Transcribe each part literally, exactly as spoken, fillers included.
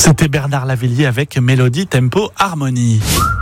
C'était Bernard Lavillier avec Mélodie, Tempo, Harmonie.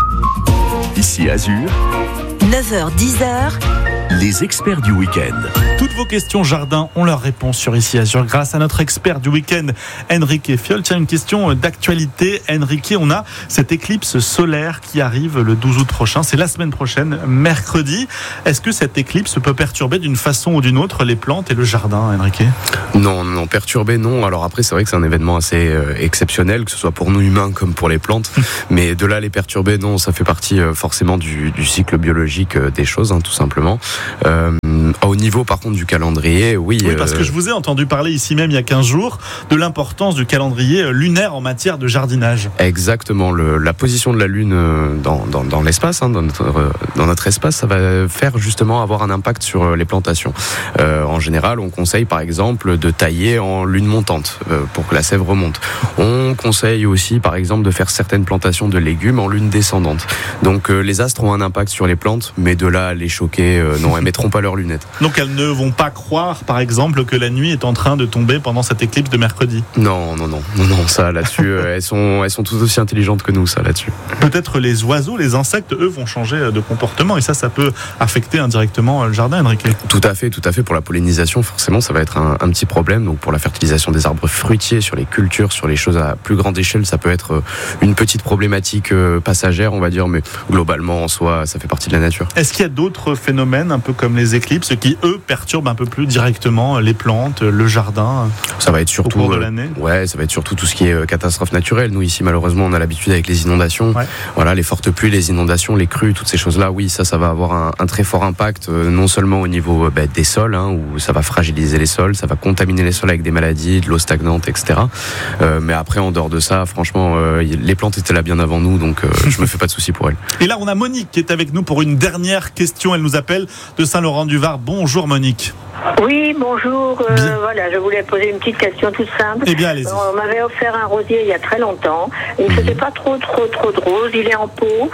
Ici Azur, neuf heures dix heures, les experts du week-end. Toutes vos questions jardin ont leur réponse sur Ici Azur grâce à notre expert du week-end, Enrique Fiol. Tiens, une question d'actualité. Enrique, on a cette éclipse solaire qui arrive le douze août prochain. C'est la semaine prochaine, mercredi. Est-ce que cette éclipse peut perturber d'une façon ou d'une autre les plantes et le jardin, Enrique ? Non, non, perturber, non. Alors après, c'est vrai que c'est un événement assez euh, exceptionnel, que ce soit pour nous humains comme pour les plantes. Mais de là, les perturber, non, ça fait partie euh, forcément du, du cycle biologique euh, des choses, hein, tout simplement. Euh, au niveau, par contre, du calendrier, oui. Oui, parce euh... que je vous ai entendu parler ici même il y a quinze jours de l'importance du calendrier lunaire en matière de jardinage. Exactement. Le, la position de la Lune dans, dans, dans l'espace, hein, dans, notre, dans notre espace, ça va faire justement avoir un impact sur les plantations. Euh, en général, on conseille par exemple de tailler en lune montante euh, pour que la sève remonte. On conseille aussi par exemple de faire certaines plantations de légumes en lune descendante. Donc euh, les astres ont un impact sur les plantes, mais de là à les choquer, euh, non, elles mettront pas leurs lunettes. Donc elles ne vont pas croire par exemple que la nuit est en train de tomber pendant cette éclipse de mercredi. Non, non, non, non, non, ça là-dessus, euh, elles sont, elles sont tout aussi intelligentes que nous, ça là-dessus. Peut-être les oiseaux, les insectes, eux, vont changer de comportement et ça, ça peut affecter indirectement le jardin, Enrique. Tout à fait, tout à fait. Pour la pollinisation, forcément, ça va être un, un petit problème. Donc pour la fertilisation des arbres fruitiers, sur les cultures, sur les choses à plus grande échelle, ça peut être une petite problématique passagère, on va dire, mais globalement, en soi, ça fait partie de la nature. Est-ce qu'il y a d'autres phénomènes, un peu comme les éclipses, qui, eux, perturbent un peu plus directement les plantes, le jardin, ça va être surtout, au cours de l'année ? Ouais, ça va être surtout tout ce qui est catastrophe naturelle. Nous, ici, malheureusement, on a l'habitude avec les inondations. Ouais. Voilà, les fortes pluies, les inondations, les crues, toutes ces choses-là, oui, ça, ça va avoir un, un très fort impact, euh, non seulement au niveau bah, des sols, hein, où ça va fragiliser les sols, ça va contaminer les sols avec des maladies, de l'eau stagnante, et cetera. Euh, mais après, en dehors de ça, franchement, euh, les plantes étaient là bien avant nous, donc euh, je me fais pas de soucis pour elles. Et là, on a Monique qui est avec nous pour une dernière question. Elle nous appelle de Saint-Laurent-du-Var. Bonjour Monique. Oui, bonjour. Euh, voilà, je voulais poser une petite question toute simple. Eh bien, allez-y. On m'avait offert un rosier il y a très longtemps. Il ne faisait pas trop, trop, trop de rose. Il est en pot.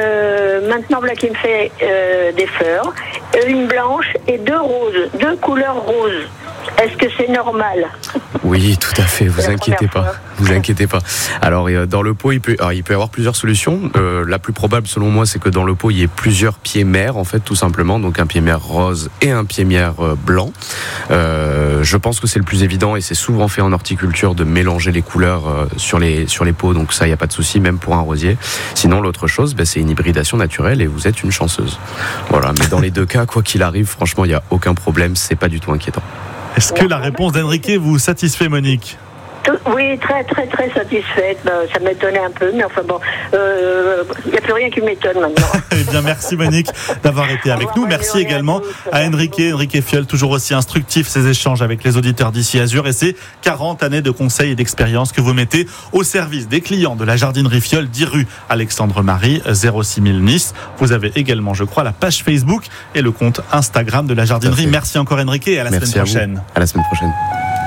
Euh, maintenant, voilà qu'il me fait euh, des fleurs, une blanche et deux roses, deux couleurs roses. Est-ce que c'est normal ? Oui, tout à fait. Vous inquiétez pas. Vous inquiétez pas. Alors, dans le pot, il peut, alors, il peut y avoir plusieurs solutions. Euh, la plus probable, selon moi, c'est que dans le pot, il y ait plusieurs pieds mères, en fait, tout simplement. Donc, un pied mère rose et un pied mère euh, blanc. Euh, je pense que c'est le plus évident et c'est souvent fait en horticulture de mélanger les couleurs euh, sur les sur les pots. Donc ça, il y a pas de souci, même pour un rosier. Sinon, l'autre chose, ben, c'est une hybridation naturelle et vous êtes une chanceuse. Voilà. Mais dans les deux cas, quoi qu'il arrive, franchement, il y a aucun problème. C'est pas du tout inquiétant. Est-ce que la réponse d'Enrique vous satisfait, Monique ? Oui, très, très, très satisfaite. Ça m'étonnait un peu, mais enfin bon, il euh, n'y a plus rien qui m'étonne maintenant. Eh bien, merci Monique d'avoir été avec nous. Merci également à Enrique, Enrique Fiol, toujours aussi instructif ces échanges avec les auditeurs d'Ici Azur et ces quarante années de conseils et d'expérience que vous mettez au service des clients de la jardinerie Fiol, dix rue Alexandre-Marie, zéro six mille Nice. Vous avez également, je crois, la page Facebook et le compte Instagram de la jardinerie. Merci encore Enrique et à la merci semaine prochaine. À, à la semaine prochaine.